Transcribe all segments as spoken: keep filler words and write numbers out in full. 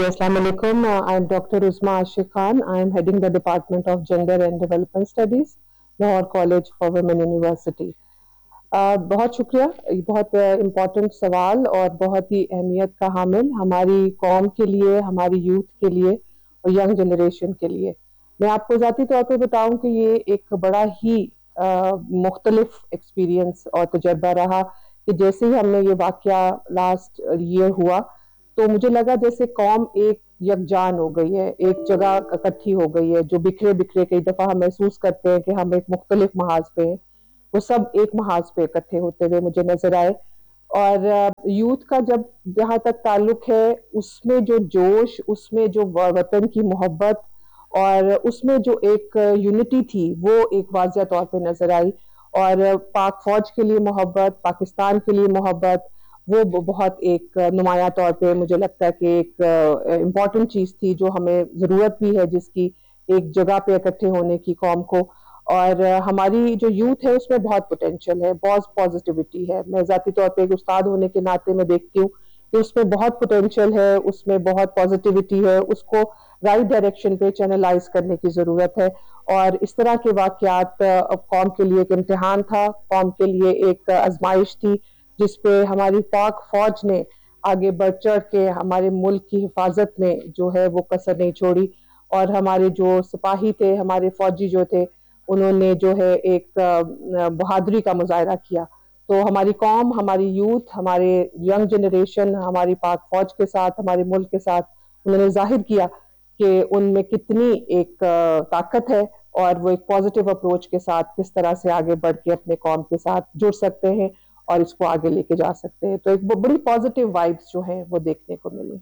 Assalamu alaikum. Uh, I'm Doctor Uzma Ashik Khan. I'm heading the Department of Gender and Development Studies, Lahore College for Women University. Uh, बहुत शुक्रिया, ये बहुत important सवाल और बहुत ही अहमियत का हामिल हमारी कौम के लिए, हमारी यूथ के लिए और यंग जनरेशन के लिए। मैं आपको ज़ाती तौर पे बताऊं कि ये एक बड़ा ही मुख्तलिफ एक्सपीरियंस और तजर्बा रहा कि जैसे ही हमने ये वाक़या लास्ट ईयर हुआ तो मुझे लगा जैसे कौम एक यकजान हो गई है, एक जगह इकट्ठी हो गई है। जो बिखरे बिखरे कई दफ़ा हम महसूस करते हैं कि हम एक मुख्तलिफ महाज पे हैं, वो सब एक महाज पे इकट्ठे होते हुए मुझे नजर आए। और यूथ का जब जहाँ तक ताल्लुक है, उसमें जो जोश, उसमें जो वतन की मोहब्बत और उसमें जो एक यूनिटी थी, वो एक वाज़िया तौर पे नजर आई। और पाक फौज के लिए मोहब्बत, पाकिस्तान के लिए मोहब्बत, वो बहुत एक नुमाया तौर पे मुझे लगता है कि एक इम्पॉर्टेंट चीज़ थी जो हमें ज़रूरत भी है जिसकी, एक जगह पे इकट्ठे होने की कौम को। और हमारी जो यूथ है उसमें बहुत पोटेंशियल है, बहुत पॉजिटिविटी है। मैं ज़ाती तौर पे एक उस्ताद होने के नाते मैं देखती हूँ कि उसमें बहुत पोटेंशियल है, उसमें बहुत पॉजिटिविटी है, उसको राइट डायरेक्शन पे चैनलाइज करने की ज़रूरत है। और इस तरह के वाक़यात कौम के लिए एक इम्तिहान था, कौम के लिए एक आजमाइश थी, जिस पे हमारी पाक फौज ने आगे बढ़ चढ़ के हमारे मुल्क की हिफाजत में जो है वो कसर नहीं छोड़ी। और हमारे जो सिपाही थे, हमारे फौजी जो थे, उन्होंने जो है एक बहादुरी का मुजाहरा किया। तो हमारी कौम, हमारी यूथ, हमारे यंग जनरेशन हमारी पाक फौज के साथ, हमारे मुल्क के साथ उन्होंने जाहिर किया कि उनमें कितनी एक ताकत है और वो एक पॉजिटिव अप्रोच के साथ किस तरह से आगे बढ़ के अपने कौम के साथ जुड़ सकते हैं और इसको आगे लेके जा सकते हैं। तो एक बड़ी पॉजिटिव वाइब्स जो हैं वो देखने को मिली।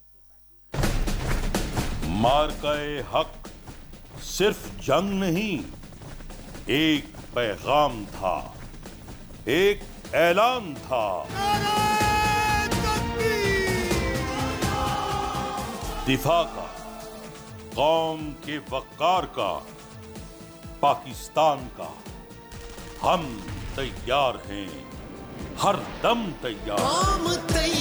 मार्काए हक सिर्फ जंग नहीं, एक पैगाम था, एक ऐलान था। दिफा का, कौम के वक़ार का, पाकिस्तान का, हम तैयार हैं, हर दम तैयार।